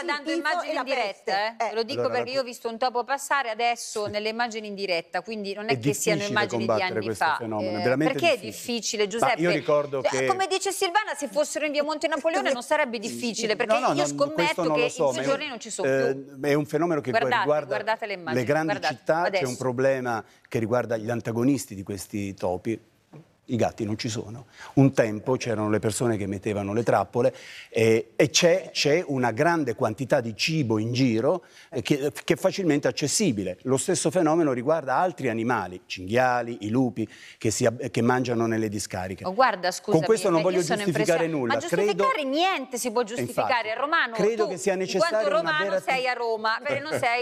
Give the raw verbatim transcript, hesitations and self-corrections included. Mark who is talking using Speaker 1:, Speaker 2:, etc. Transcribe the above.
Speaker 1: guardando immagini in diretta, eh. Ve lo dico
Speaker 2: Allora,
Speaker 1: perché
Speaker 2: la-
Speaker 1: io ho visto un topo passare adesso nelle immagini in diretta, quindi non è,
Speaker 2: È
Speaker 1: che siano
Speaker 2: difficile
Speaker 1: immagini di
Speaker 2: combattere
Speaker 1: anni
Speaker 2: questo
Speaker 1: fa.
Speaker 2: fenomeno, è
Speaker 1: Eh,
Speaker 2: veramente
Speaker 1: perché è
Speaker 2: difficile.
Speaker 1: difficile,
Speaker 2: Ma
Speaker 1: Giuseppe?
Speaker 2: io ricordo
Speaker 1: Cioè,
Speaker 2: che-
Speaker 1: come dice Silvana, se fossero in via Monte Napoleone non sarebbe difficile, perché
Speaker 2: No, no,
Speaker 1: io
Speaker 2: non- questo
Speaker 1: scommetto
Speaker 2: non
Speaker 1: che
Speaker 2: lo so,
Speaker 1: in due
Speaker 2: ma è
Speaker 1: giorni
Speaker 2: un-
Speaker 1: non ci sono
Speaker 2: eh,
Speaker 1: più.
Speaker 2: È un fenomeno che
Speaker 1: Guardate,
Speaker 2: riguarda
Speaker 1: guardate le immagini,
Speaker 2: grandi
Speaker 1: guardate,
Speaker 2: città,
Speaker 1: adesso.
Speaker 2: c'è un problema che riguarda gli antagonisti di questi topi. I gatti non ci sono. Un tempo c'erano le persone che mettevano le trappole e, e c'è, c'è una grande quantità di cibo in giro eh, che, che è facilmente accessibile. Lo stesso fenomeno riguarda altri animali, cinghiali, i lupi, che, si, che mangiano nelle discariche.
Speaker 1: Oh, guarda, scusami,
Speaker 2: Con questo non
Speaker 1: io
Speaker 2: voglio
Speaker 1: sono
Speaker 2: giustificare
Speaker 1: impressionata.
Speaker 2: nulla.
Speaker 1: Ma giustificare
Speaker 2: Credo-
Speaker 1: niente si può giustificare.
Speaker 2: Infatti,
Speaker 1: Romano,
Speaker 2: credo
Speaker 1: tu,
Speaker 2: che sia
Speaker 1: in
Speaker 2: necessaria
Speaker 1: quanto
Speaker 2: una
Speaker 1: romano
Speaker 2: vera-
Speaker 1: sei a Roma, perché non sei